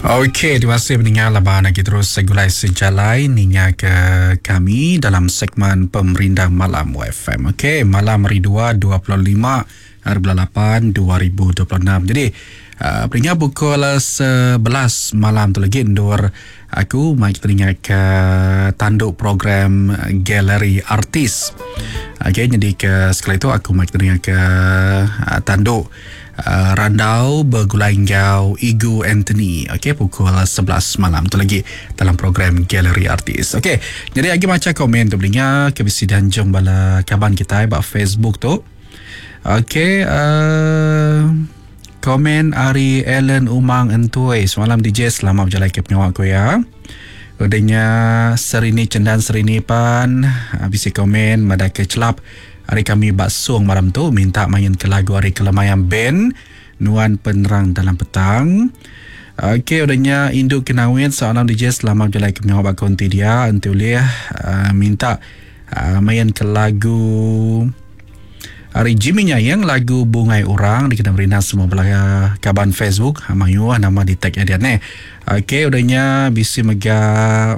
Okey, terima kasih pendengar labaran lagi terus segulai sejalai ninya ke kami dalam segmen Pemerintah Malam WFM. Okey, malam hari 25 hari bulan 8 2026. Jadi, pendengar pukul 11 malam tu lagi endur aku mai teringat ke tanduk program Galeri Artis. Okey, jadi ke sekali itu aku mai teringat ke tanduk Randau Bergulai-Ngau Igu Anthony. Okey, pukul 11 malam tu lagi dalam program Galeri Artis. Okey, jadi lagi macam komen tu belinya ke bisi dan jom bala kaban kita ba Facebook tu. Okey, komen Ari Ellen Umang Entui semalam DJ selamat berjalan ke penyawak ko ya. Udahnya Serini Cendan Serini pan bisi komen mada ke celap hari kami baksung malam tu minta main ke lagu Hari Kelemayan Band Nuan Penerang Dalam Petang. Okey, udahnya Induk Kenawin seorang DJ selamat berjalan ke penyawak konti dia untuk minta main ke lagu Hari Jimmy Nyayang lagu Bungai Orang di kena berinan semua belah kaban Facebook Mayu nama di tag dia ni. Okey, udahnya bisi mega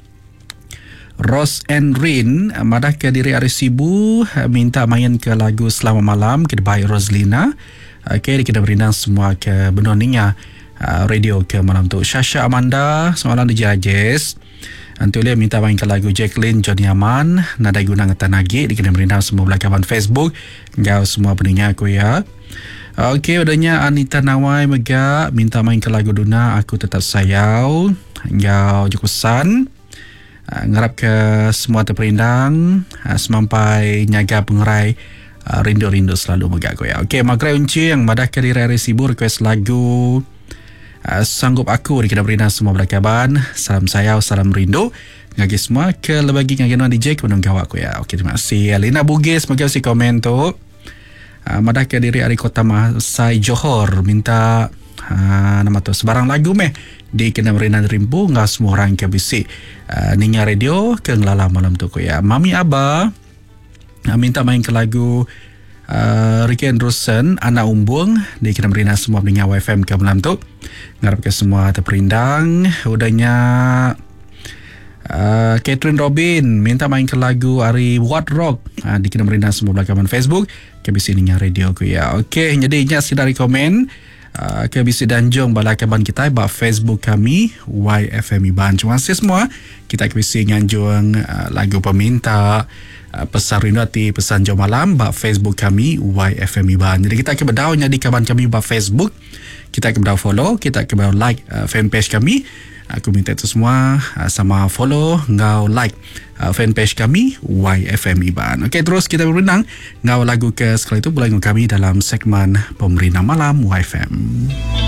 Ross and Rin madah ke diri hari Sibu minta main ke lagu Selamat Malam ke by Roslina. Okey, kita berinan semua ke benoninya radio ke malam tu. Shasha Amanda semalam di Jajes Antulia minta main ke lagu Jacqueline Johnny Aman nada guna ngatan lagi di kena berinan semua belakaman Facebook ngau semua pendengar aku ya. Okey, udahnya Anita Nawai mega minta main ke lagu Duna Aku Tetap Sayau ngau Jukusan. Ngarap ke semua terperindang semampai nyaga pengerai rindu-rindu selalu megak ko ya. Okey, Magrai Unci yang madah ke diri hari Sibu request lagu Sanggup Aku di kena berinan semua belakaban. Salam sayau, salam rindu ngagi semua ke lebagi ngagi nuan DJ ke menung gawak ko ya. Okey, terima kasih Lina Bugis mega si komen tu. Madah ke diri hari Kota Masai Johor minta nama tu sebarang lagu meh di kena berinan rimbu ngah semua orang ke bisi ninya radio ke ngelala malam tu ko ya. Mami Abah minta main ke lagu Ricky Anderson Anak Umbung di kena berinan semua pendengar WFM ke malam tu ngarap ke semua terperindang. Udahnya Catherine Robin minta main ke lagu Ari What Rock di kena berinan semua belakaman Facebook ke bisi ninya radio ko ya. Okey, jadi ingat sedari komen ke bisi danjung balakaban kita ba Facebook kami YFM Iban. Terima kasih semua. Kita ke bisi nganjung lagu peminta pesan rindu hati pesan jam malam ba Facebook kami YFM Iban. Jadi kita ke berdau di kaban kami ba Facebook. Kita ke berdau follow, kita ke berdau like fanpage kami. Aku minta itu semua sama follow ngau like fanpage kami YFM Iban. Okey, terus kita berenang ngau lagu ke sekali itu bulan kami dalam segmen Pemerintah Malam YFM.